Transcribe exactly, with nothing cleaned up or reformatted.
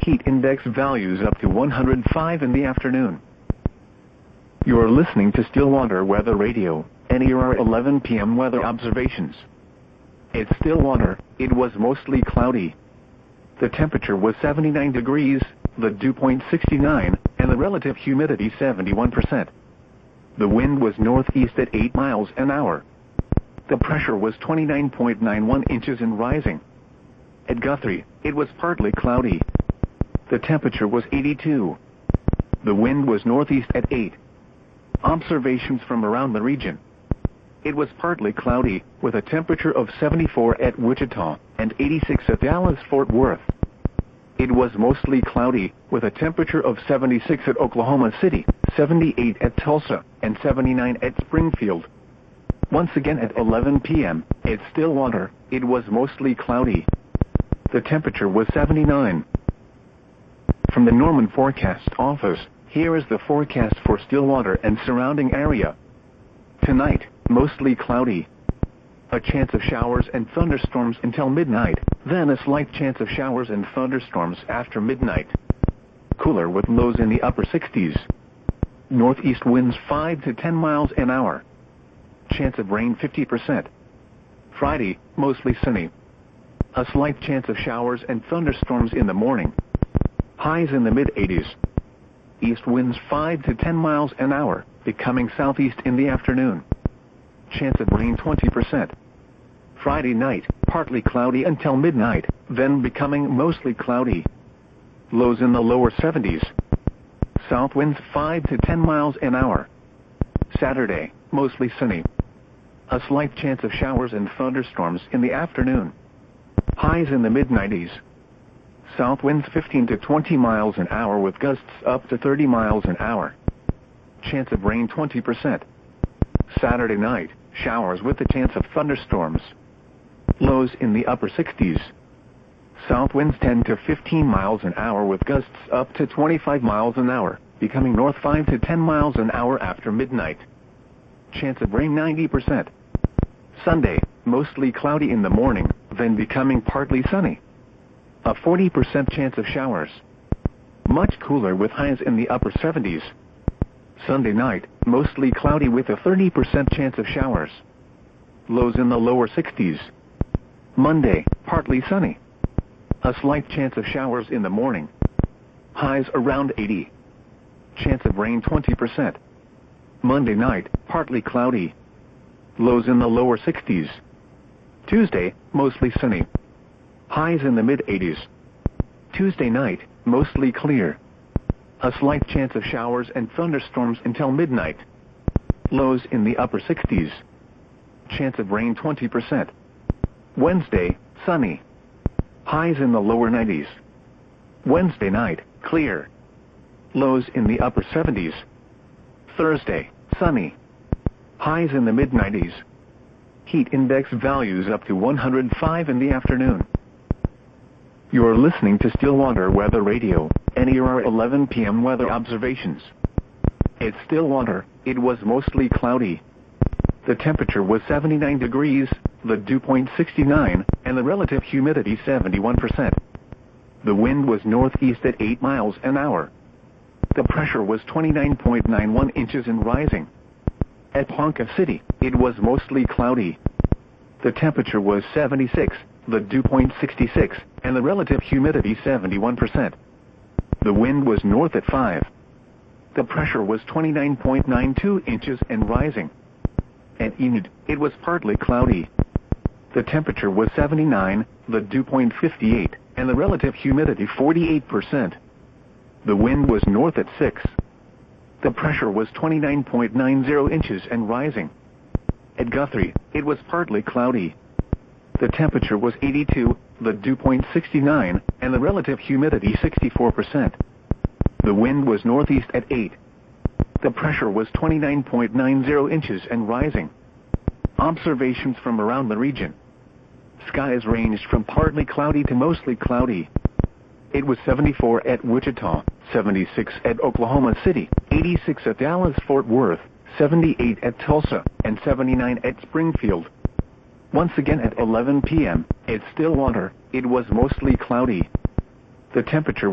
Heat index values up to one hundred five in the afternoon. You're listening to Stillwater Weather Radio, N E R eleven p m weather observations. At Stillwater, it was mostly cloudy. The temperature was seventy-nine degrees, the dew point sixty-nine, and the relative humidity seventy-one percent. The wind was northeast at eight miles an hour. The pressure was twenty-nine point nine one inches and rising. At Guthrie, it was partly cloudy. The temperature was eighty-two. The wind was northeast at eight. Observations from around the region. It was partly cloudy, with a temperature of seventy-four at Wichita and eighty-six at Dallas-Fort Worth. It was mostly cloudy, with a temperature of seventy-six at Oklahoma City, seventy-eight at Tulsa, and seventy-nine at Springfield. Once again at eleven p m, at Stillwater, it was mostly cloudy. The temperature was seventy-nine. From the Norman Forecast Office, here is the forecast for Stillwater and surrounding area. Tonight, mostly cloudy. A chance of showers and thunderstorms until midnight, then a slight chance of showers and thunderstorms after midnight. Cooler with lows in the upper sixties. Northeast winds five to ten miles an hour. Chance of rain fifty percent. Friday, mostly sunny. A slight chance of showers and thunderstorms in the morning. Highs in the mid eighties. East winds five to ten miles an hour, becoming southeast in the afternoon. Chance of rain twenty percent. Friday night, partly cloudy until midnight, then becoming mostly cloudy. Lows in the lower seventies. South winds five to ten miles an hour. Saturday, mostly sunny. A slight chance of showers and thunderstorms in the afternoon. Highs in the mid nineties. South winds fifteen to twenty miles an hour with gusts up to thirty miles an hour. Chance of rain twenty percent. Saturday night, showers with a chance of thunderstorms. Lows in the upper sixties. South winds ten to fifteen miles an hour with gusts up to twenty-five miles an hour, becoming north five to ten miles an hour after midnight. Chance of rain ninety percent. Sunday, mostly cloudy in the morning, then becoming partly sunny. A forty percent chance of showers. Much cooler with highs in the upper seventies. Sunday night, mostly cloudy with a thirty percent chance of showers. Lows in the lower sixties. Monday, partly sunny. A slight chance of showers in the morning. Highs around eighty. Chance of rain twenty percent. Monday night, partly cloudy. Lows in the lower sixties. Tuesday, mostly sunny. Highs in the mid eighties. Tuesday night, mostly clear. A slight chance of showers and thunderstorms until midnight. Lows in the upper sixties. Chance of rain twenty percent. Wednesday, sunny. Highs in the lower nineties. Wednesday night, clear. Lows in the upper seventies. Thursday, sunny. Highs in the mid nineties. Heat index values up to one hundred five in the afternoon. You're listening to Stillwater Weather Radio, N E R eleven p m weather observations. At Stillwater, it was mostly cloudy. The temperature was seventy-nine degrees, the dew point sixty-nine, and the relative humidity seventy-one percent. The wind was northeast at eight miles an hour. The pressure was twenty-nine point nine one inches and rising. At Ponca City, it was mostly cloudy. The temperature was seventy-six, the dew point sixty-six, and the relative humidity seventy-one percent. The wind was north at five. The pressure was twenty-nine point nine two inches and rising. At Enid, it was partly cloudy. The temperature was seventy-nine, the dew point fifty-eight, and the relative humidity forty-eight percent. The wind was north at six. The pressure was twenty-nine point nine zero inches and rising. At Guthrie, it was partly cloudy. The temperature was eighty-two, the dew point sixty-nine, and the relative humidity sixty-four percent. The wind was northeast at eight. The pressure was twenty-nine point nine zero inches and rising. Observations from around the region. Skies ranged from partly cloudy to mostly cloudy. It was seventy-four at Wichita, seventy-six at Oklahoma City, eighty-six at Dallas-Fort Worth, seventy-eight at Tulsa, and seventy-nine at Springfield. Once again at eleven p m, at Stillwater, it was mostly cloudy. The temperature